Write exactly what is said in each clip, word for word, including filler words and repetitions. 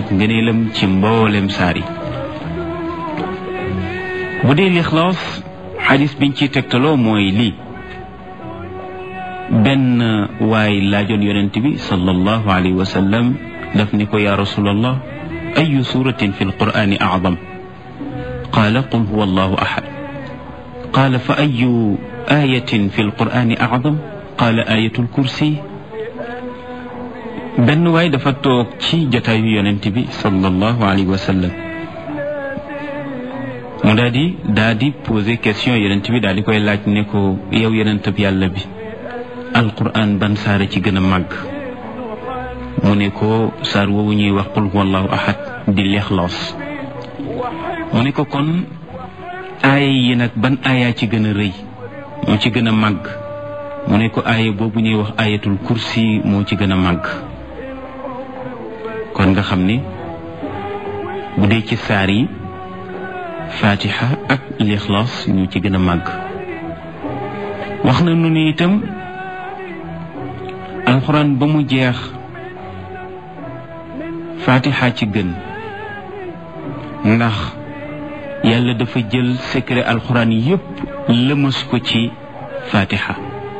ak ngëneelam ci mboolem saar yi. bu dee lixlaas xadis biñ ciy tegtaloo mooy lii benn waay laajoon yonent bi sallallahu alayhi wa sallam daf ni ko yaa rasulallah ayu suratin fi lqur'ani acdam qaala qul huwa allahu ahad qaala fa ayu ayatin fi lqur'ani acdam qaala ayatul kursi. benn waay dafa toog ci jotaayu yonent bi sallallahu alayhi wa sallam mu daal di daal di poser question yonent bi daal di koy laaj ne ko yow yonent bi yàlla bi alquran ban saara ci gën a màgg mu ne ko saar woowu ñuy wax qul huwallahu ahad di lixlaas mu ne ko kon aaya yi nag ban aaya ci gën a rëy moo ci gën a màgg mu ne ko aaya boobu ñuy wax ayatul kursi moo ci gën a màgg. kon nga xam ne bu dee ci saar yi fatiha ak lixlaas ñu ci gën a màgg. wax na nu ni itam alxuraan ba mu jeex fatiha ci gën ndax yàlla dafa jël secret alxuraan yépp lëmas ko ci fatiha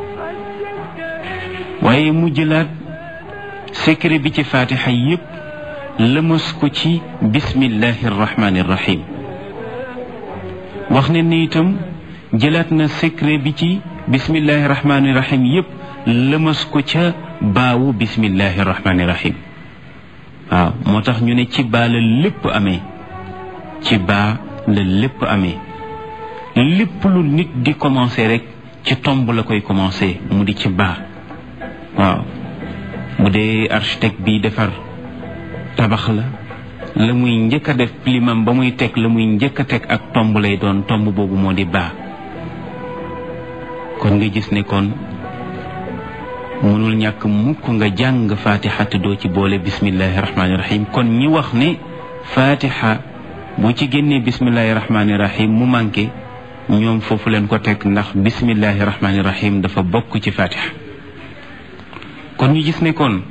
waaye mu jëlaat secret bi ci fatiha yépp lëmas ko ci bismillahi arrahmani irrahim. wax ne ni itam jëlaat na secret bi ci bismillahi irrahmani irrahim yépp lëmas ko ca baawu bismillahi irrahmani irrahim. waaw moo tax ñu ne ci baa la lépp amee ci baa la lépp amee lépp lu nit di commencer rek ci tomb la koy commencer mu di ci baa. waaw bu dee architecte bi defar tabax la la muy njëkk a def plimam ba muy teg la muy njëkk a teg ak tomb lay doon tomb boobu moo di baa. kon nga gis ne kon mënul ñàkk mukk nga jàng fatiha te doo ci boole bismillahi rahmaani rahim. kon ñi wax ne fatiha bu ci génnee bismillahi rahmaani rahim mu manqué ñoom foofu leen ko teg ndax bismillahi rahmaani rahim dafa bokk ci fatiha. kon ñu gis ne kon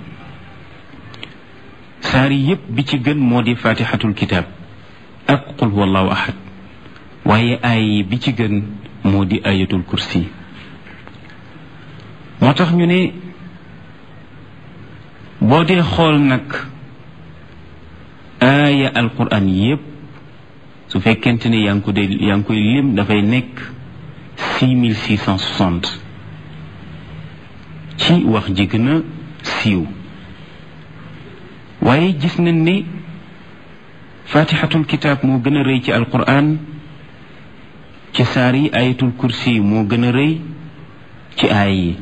saar yépp bi ci gën moo di fatihatul kitab ak qul huwallahu ahad waaye aay bi ci gën moo di ayatul kursi. moo tax ñu ne boo dee xool nag aaya alquran yépp su fekkente ne yaa ngi ko dee yaa ngi koy lim dafay nekk six mille six cent soixante ci wax ji gën a siiw. waaye gis nañ ne fatihatul kitab moo gën a rëy ci alquran ci saar yi ayatul kursi moo gën a rëy ci aay yi.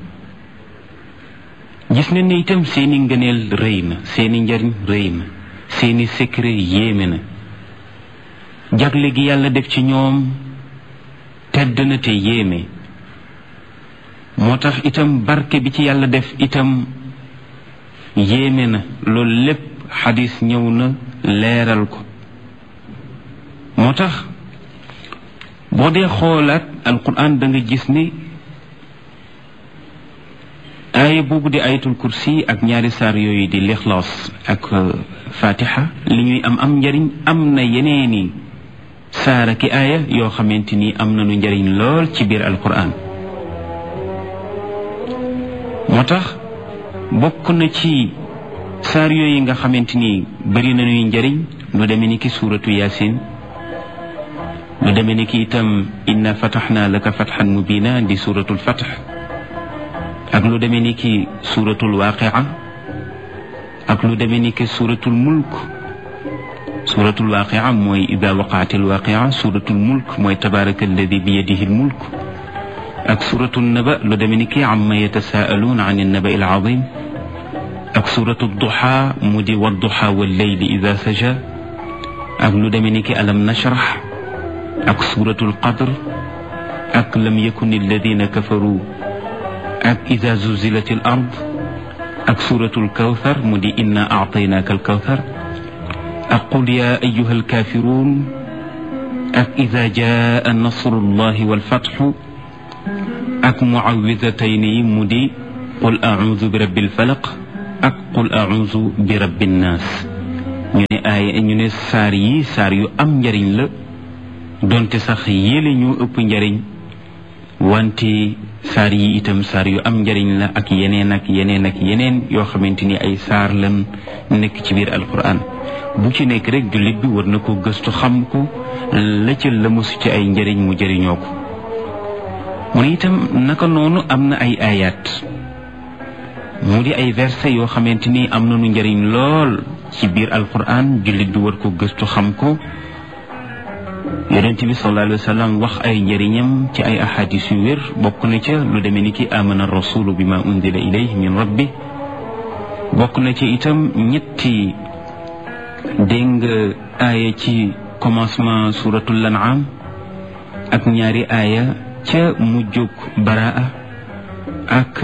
gis nañ ne itam seeni ngëneel rëy na seeni njariñ rëy na seeni secret yéeme na jagle gi yàlla def ci ñoom tedd na te yéeme. moo tax itam barke bi ci yàlla def itam yéeme na loolu lépp xadis ñëw na leeral ko. moo tax boo dee xoolaat alquran da nga gis ni aaya boobu di ayatul kursi ak ñaari saar yooyu di lixlaas ak fatiha li ñuy am am njariñ am na yeneeni saara ki aaya yoo xamante ni am nañu njariñ lool ci biir alquran. moo tax bokk na ci saar yooyu nga xamante ni bari nañuy njariñ lu demee ni ki suuratu yaasin lu demee ni ki itam inna fataxna laka fatxan mubina di suuratul fatx ak lu demee ni ki suuratul waaqia ak lu demee ni ki suuratul mulk. suuratul waaqia mooy ida waqaatil waaqia suuratul mulk mooy tabaraka alladi bi yadihi al mulk ak suuratul naba lu demee ni ki amma yatasaaluun an annaba il azim ak suuratul duha mu di wadduha wallayli ida saja ak lu demee ni ki alam nashrah ak suuratul qadr ak lam yakun alladina kafaru ak ida zuzilat al ard ak suuratul kawthar mu di inna aataynaaka al kawthar ak qul ya ayyuha al kafirun ak ida jaa nasrullahi wal fathu ak muawwidatayni yi mu di qul a'uudu bi rabbil falaq ak qul a'uudu bi rabbin naas. ñu ne ay ñu ne saar yi saar yu am njariñ la donte sax yéele ñu ëpp njariñ wante saar yi itam saar yu am njariñ la ak yeneen ak yeneen ak yeneen yoo xamante ni ay saar lan nekk ci biir alquran bu ci nekk rek jullit bi war na ko gëstu xam ko la ca la mosu ci ay njariñ mu jëriñoo ko mu ne itam naka noonu am na ay ayat mu di ay verset yoo xamante ni am nañu njariñ lool ci biir alquran jullit bi war ko gëstu xam ko yonent bi sallallahu alayhi wa sallam wax ay njëriñam ci ay ahadis yu wér bokk na ca lu demee ni ki amana rasulu bima unzila ilayhi min rabbi bokk na ci itam ñetti dégg nga aaya ci commencement suratul an'am ak ñaari aaya ca mujjug baraa ak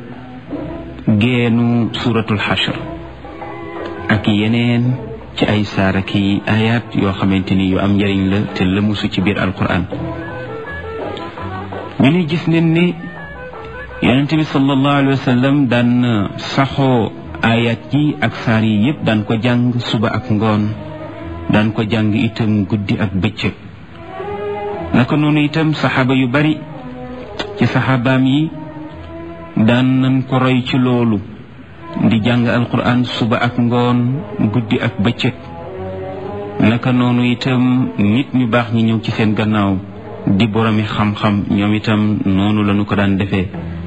geenu suratul hashr ak yeneen ci ay saara ki ayat yoo xamante ni yu am njariñ la te lëmusu ci biir alquran ñu ne gis nañ ne yonente bi sallallahu alayhi wa sallam daan saxoo ayat yi ak saar yi yëpp daan ko jàng suba ak ngoon daan ko jàng itam guddi ak bëccëg naka noonu itam saxaaba yu bari ci saxaabaam yi daan nañ ko roy ci loolu di jàng alquran suba ak ngoon guddi ak bëccëg naka noonu itam nit ñu baax ñi ñëw ci seen gannaaw di boromi xam-xam ñoom itam noonu lañu ko daan defee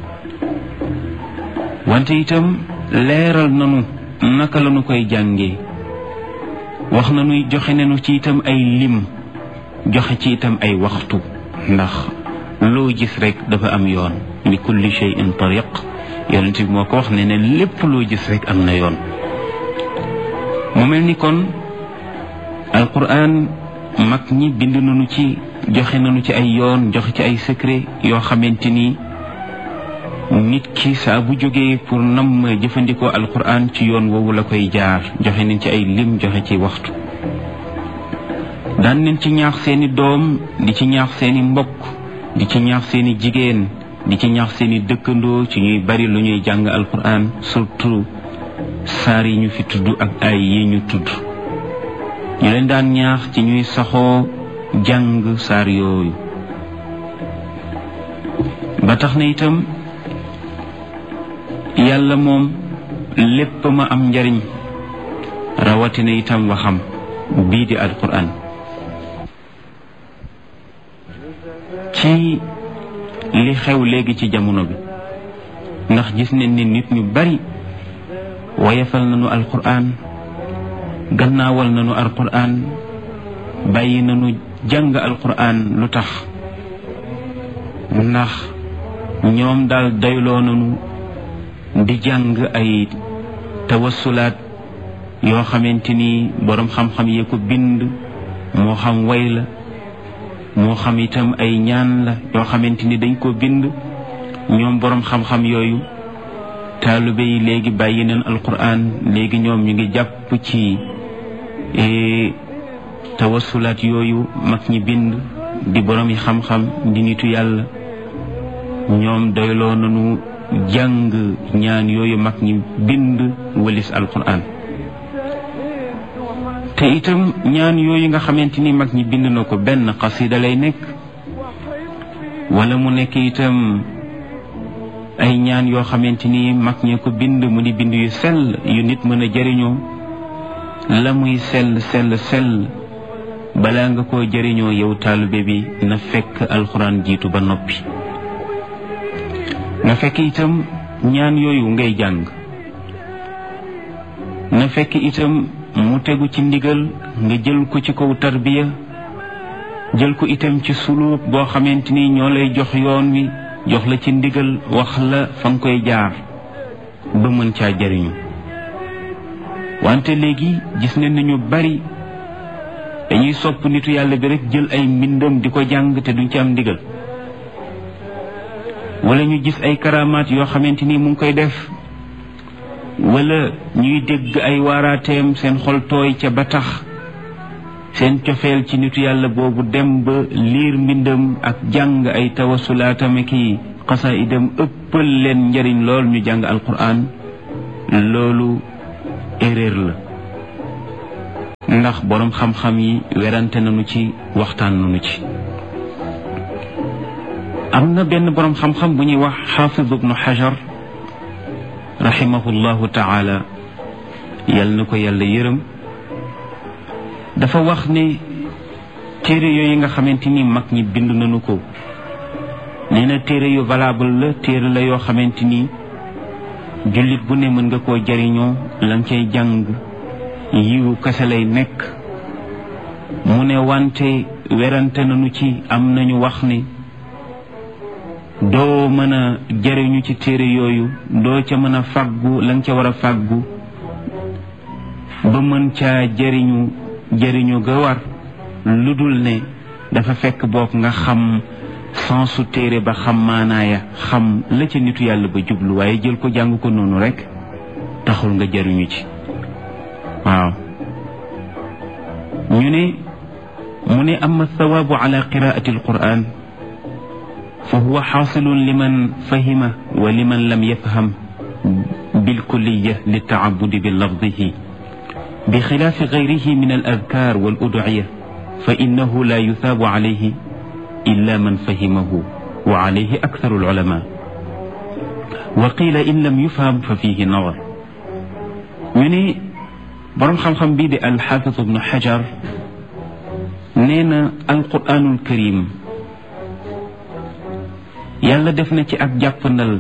wante itam leeral nanu naka lañu koy jàngee wax nañu joxe nañu ci itam ay lim joxe ci itam ay waxtu ndax loo gis rek dafa am yoon li kulli shay'in tariq yonent bi moo ko wax ne ne lépp loo gis rek am na yoon mu mel ni kon alquran mag ñi bind nañu ci joxe nañu ci ay yoon joxe ci ay secret yoo xamante ni nit ki saa bu jógee pour nam jëfandikoo alquran ci yoon woowu la koy jaar joxe nañ ci ay lim joxe ci waxtu daan nañ ci ñaax seeni doom di ci ñaax seeni mbokk di ci ñaax seeni jigéen di ci ñaax seeni dëkkandoo ci ñuy bari lu ñuy jàng alquran surtout saar yi ñu fi tudd ak ay yi ñu tudd ñu leen daan ñaax ci ñuy saxoo jàng saar yooyu ba tax na itam yàlla moom lépp ma am njariñ rawatina itam waxam bii di alquran ci li xew léegi ci jamono bi ndax gis nañ ne nit ñu bari wayefal nañu alquran gannaawal nañu alquran bàyyi nañu jàng alquran lu tax ndax ñoom daal doyloo nañu di jàng ay tawassulaat yoo xamante ni boroom xam-xam yee ko bind moo xam way la moo xam itam ay ñaan la yoo xamante ni dañ ko bind ñoom boroom xam-xam yooyu taalibe yi léegi bàyyi nañ alquran léegi ñoom ñu ngi jàpp ci tawassulaat yooyu mag ñi bind di boroom yi xam-xam di nitu yàlla ñoom doyloo nañu jàng ñaan yooyu mag ñi bind walis alquran te itam ñaan yooyu nga xamante ni mag ñi bind na ko benn xasida lay nekk wala mu nekk itam ay ñaan yoo xamante ni mag ñee ko bind mu di bind yu sell yu nit mën a jëriñoo la muy sell sell sell balaa nga koo jëriñoo yow taalibe bi na fekk alxuraan jiitu ba noppi na fekk itam ñaan yooyu ngay jàng na fekk itam mu tegu ci ndigal nga jël ko ci kaw tarbiya jël ko itam ci suluk boo xamante ni ñoo lay jox yoon wi jox la ci ndigal wax la fa nga koy jaar ba mën caa jëriñu wante léegi gis nañ ne ñu bari dañuy sopp nitu yàlla bi rek jël ay mbindam di ko jàng te duñ ci am ndigal wala ñu gis ay karamaat yoo xamante ni mu ngi koy def wala ñuy dégg ay waaraateem seen xol tooy ca ba tax seen cofeel ci nitu yàlla boobu dem ba liir mbindam ak jàng ay tawasulaatam ki xasaayidam ëppal leen njariñ lool ñu jàng alquran loolu erreur la ndax boroom xam-xam yi werante nañu ci waxtaan nañu ci. am na benn boroom xam-xam bu ñuy wax xaafid ibnu xajar rahimahullahu taala yal na ko yàlla yërëm, dafa wax ne téere yooyu nga xamante ni mag ñi bind nañu ko, nee na téere yu valable la, téere la yoo xamante ni jullit bu ne mën nga koo jariñoo, la nga cay jàng yiwu kese lay nekk. mu ne wante werante nañu ci, am nañu wax ne doo mën a jariñu ci téere yooyu, doo ca mën a fàggu la nga ca war a fàggu ba mën caa jariñu jariñu ga war, lu dul ne dafa fekk boog nga xam sensu téere ba, xam maanaaya, xam la ca nitu yàlla ba jublu, waaye jël ko jàng ko noonu rek taxul nga jariñu ci. waaw ñu ne mu ne amma thawaabu ala qiraati alquran fa huwa xaasilun liman fahima wa liman lam yafham bilkulliya litaabudi bi lafdihi bi xilaafi gayrihi min al adkaar wal uduciya fa innahu la yusaabu alayhi illa man fahimahu wa alayhi aktharu alulama wa qiila in lam yufham fa fihi nadar. ñu ne boroom xam-xam bii di alxaafis ibnu xajar nee na alquranul karim yàlla def na ci ak jàppandal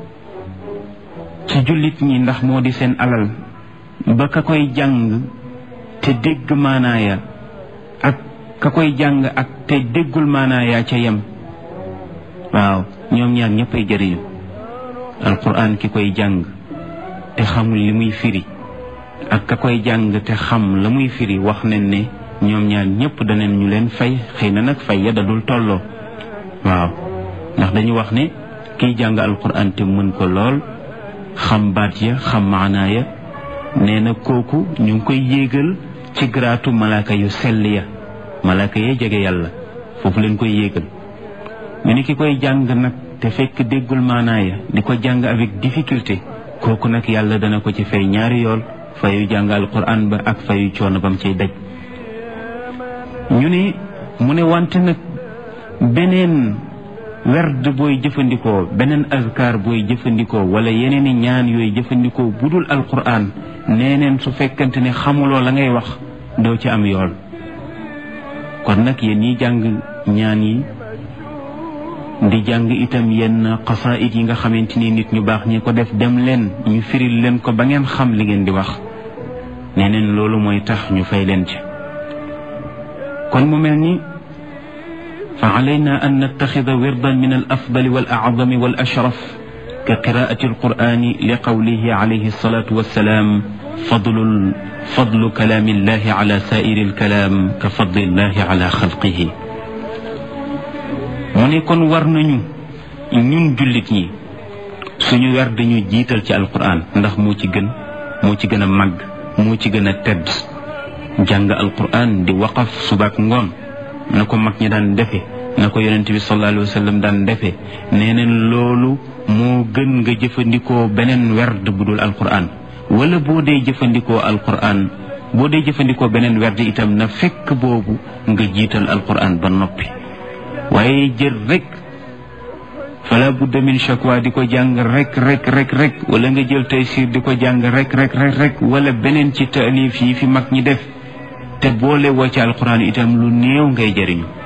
ci jullit ñi, ndax moo di seen alal, ba ka koy jàng te dégg maanaaya ak ka koy jàng ak te déggul maanaaya ca yem. waaw ñoom ñaar ñëppay jëriñu. alquran ki koy jàng te xamul li muy firi ak ka koy jàng te xam la muy firi, wax nañ ne ñoom ñaar ñëpp daneen ñu leen fay, xëy na nag fay ya dadul tolloo. waaw ndax dañu wax ne kiy jàng alquran te mën ko lool, xam baat ya, xam maanaa ya, nee na kooku ñu ngi koy yéegal ci garaatu malaaka yu sell ya, malaaka ya jege yàlla, foofu leen koy yéegal. ñu ne ki koy jàng nag te fekk déggul maanaa ya, di ko jàng avec difficulté, kooku nag yàlla dana ko ci fay ñaari yool, fayu jàng alquran ba ak fayu coono bam ciy daj. ñu ne mu ne wante nag beneen werd booy jëfandikoo, beneen azkar booy jëfandikoo, wala yeneen i ñaan yooyu jëfandikoo budul alquran, neeneen su fekkante ne xamuloo la ngay wax doo ci am yool. kon nag yéen ñi jàng ñaan yi di jàng itam yenn xasaayid yi nga xamante ni nit ñu baax ñi ko def, dem leen ñu firil leen ko ba ngeen xam li ngeen di wax, neeneen loolu mooy tax ñu fay leen ci. kon mu mel ni fa alayna an nattaxida wirdan min al afdali wal acdami wal ashraf ka qiraati alqurani li qawlihi alayhi alsalatu wassalaam fadlu fadlu kalaami illahi ala saairi alkalaam ka fadli illahi ala xalqihi. mu ne kon war nañu ñun jullit ñi suñu wer dañu jiital ci alquran, ndax moo ci gën, moo ci gën a màgg, moo ci gën a tedd. jàng alquran di waqaf subaak ngoon na ko mag ñi daan defe, na ko yonent bi sallallahu alayhi wa sallam daan defe, nee neen loolu moo gën nga jëfandikoo beneen werd bu dul alquran. wala boo dee jëfandikoo alquran, boo dee jëfandikoo beneen werd itam na fekk boobu nga jiital alquran ba noppi, waaye jël rek fala budda min shakwa di ko jàng rek rek rek rek, wala nga jël taysir di ko jàng rek rek rek rek, wala beneen ci taalif yi fi mag ñi def, te boole woo ci alquran itam lu néew ngay jëriñu.